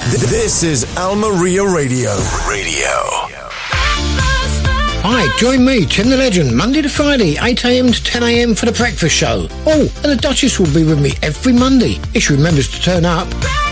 This is Almeria Radio. Hi, join me, Tim the Legend, Monday to Friday, 8am to 10am for the breakfast show. Oh, and the Duchess will be with me every Monday, if she remembers to turn up.